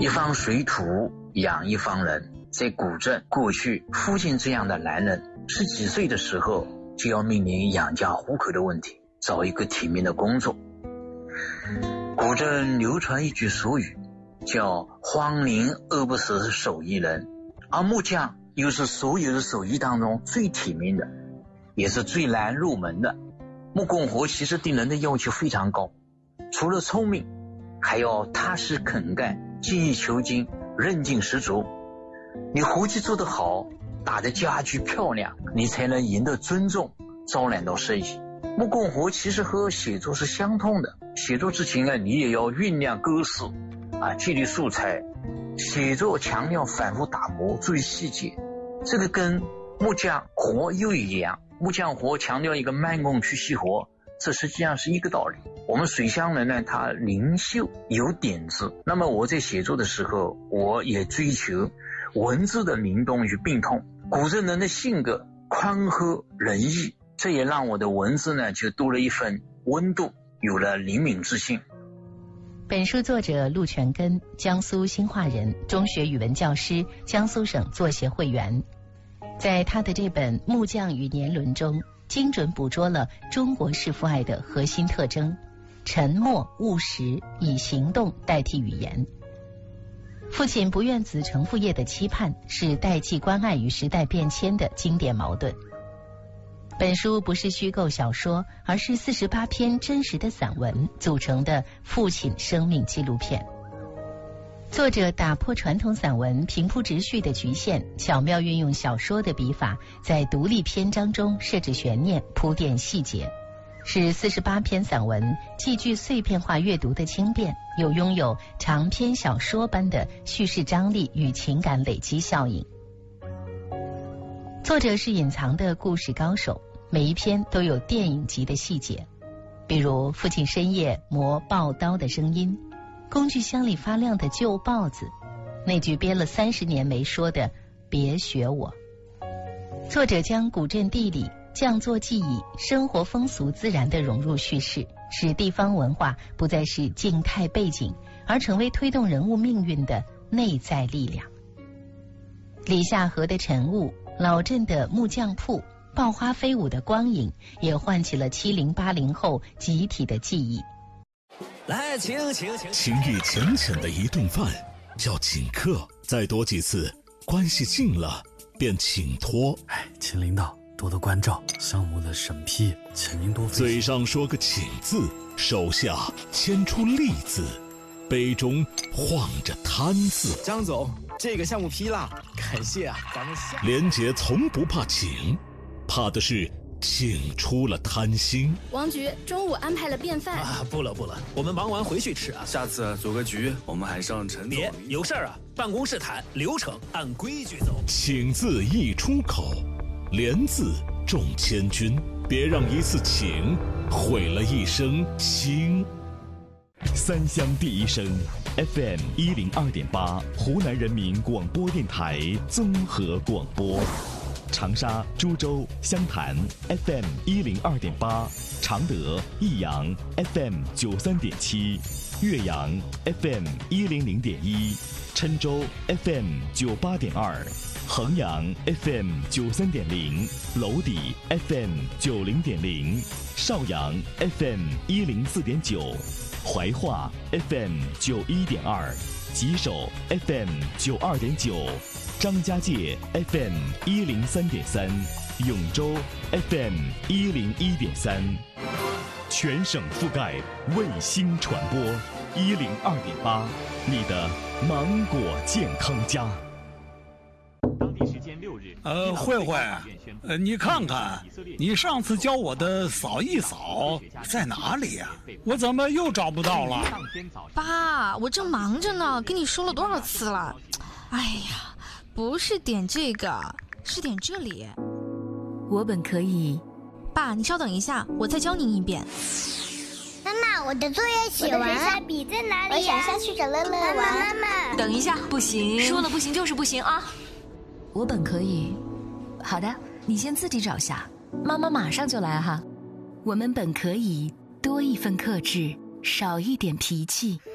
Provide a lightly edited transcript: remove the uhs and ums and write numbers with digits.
一方水土养一方人。在古镇过去，父亲这样的男人10几岁的时候就要面临养家糊口的问题，找一个体面的工作。古镇流传一句俗语，叫荒宁饿不死手艺人，而木匠又是所有的手艺当中最体面的，也是最难入门的。木工活其实对人的要求非常高，除了聪明，还要踏实肯干，精益求精，韧劲十足。你活计做得好，打的家具漂亮，你才能赢得尊重，招揽到生意。木工活其实和写作是相通的，写作之前你也要酝酿构思积累素材。写作强调反复打磨，注意细节，这个跟木匠活又一样。木匠活强调一个慢工出细活，这实际上是一个道理。我们水乡人呢，他灵秀有点子，那么我在写作的时候，我也追求文字的灵动与病痛。古镇人的性格宽厚仁义，这也让我的文字呢就多了一份温度，有了灵敏之性。 本书作者陆全根，江苏兴化人，中学语文教师，江苏省作协会员。在他的这本《木匠与年轮》中，精准捕捉了中国式父爱的核心特征：沉默务实，以行动代替语言。父亲不愿子承父业的期盼，是代际关爱与时代变迁的经典矛盾。本书不是虚构小说，而是48篇真实的散文组成的父亲生命纪录片。作者打破传统散文平铺直叙的局限，巧妙运用小说的笔法，在独立篇章中设置悬念，铺垫细节，使48篇散文既具碎片化阅读的轻便，又拥有长篇小说般的叙事张力与情感累积效应。作者是隐藏的故事高手，每一篇都有电影级的细节，比如父亲深夜磨刨刀的声音，工具箱里发亮的旧报子，那句憋了30年没说的别学我。作者将古镇地理、匠作技艺、生活风俗自然地融入叙事，使地方文化不再是静态背景，而成为推动人物命运的内在力量。李下河的晨雾，老镇的木匠铺，爆花飞舞的光影，也唤起了70、80后集体的记忆。 来，请意浅浅的一顿饭叫请客，再多几次，关系近了便请托。 请领导多多关照，项目的审批，请您多费心。 嘴上说个请字，手下牵出利字，杯中晃着贪字。 张总，这个项目批了，感谢啊，咱们下。 连杰从不怕请，怕的是请出了贪心。 王局中午安排了便饭不了，我们忙完回去吃啊。下次组个局，我们还上陈总。 别有事儿啊，办公室谈，流程按规矩走。 请字一出口，连字中千军，别让一次请毁了一生心。 三湘第一声 FM 102.8，湖南人民广播电台综合广播。长沙、株洲、湘潭 FM 102.8，常德、益阳 FM 93.7，岳阳 FM 100.1，郴州 FM 98.2，衡阳 FM 93.0，娄底 FM 90.0，邵阳 FM 104.9，怀化 FM 91.2，吉首 FM 92.9。张家界 FM 103.3，永州 FM 101.3，全省覆盖卫星传播102.8，你的芒果健康家。 当地时间6日， 慧慧，你看看，你上次教我的扫一扫在哪里呀？我怎么又找不到了？ 爸，我正忙着呢，跟你说了多少次了？哎呀。不是点这个，是点这里。 我本可以。 爸，你稍等一下，我再教您一遍。 妈妈，我的作业写完。下笔在哪里呀？我想下去找乐乐玩。妈妈， 等一下，不行，说了不行就是不行啊。我本可以。好的，你先自己找下，妈妈马上就来哈。我们本可以多一份克制，少一点脾气。